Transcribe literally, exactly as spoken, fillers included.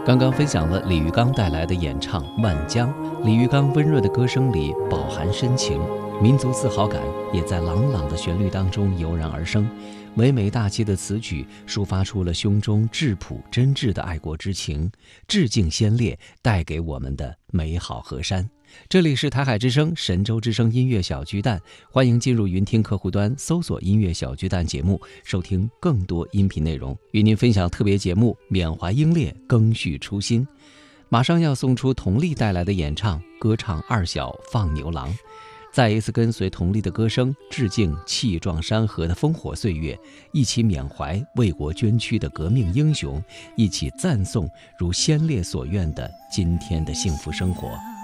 刚刚分享了李玉刚带来的演唱《万江》，李玉刚温润的歌声里饱含深情，民族自豪感也在朗朗的旋律当中油然而生。唯美大气的词曲抒发出了胸中质朴真挚的爱国之情，致敬先烈带给我们的美好河山。这里是台海之声神州之声音乐小巨蛋，欢迎进入云听客户端搜索音乐小巨蛋节目，收听更多音频内容，与您分享特别节目缅怀英烈，赓续初心。马上要送出佟丽带来的演唱，歌唱二小放牛郎，再一次跟随佟丽的歌声，致敬气壮山河的烽火岁月，一起缅怀为国捐躯的革命英雄，一起赞颂如先烈所愿的今天的幸福生活。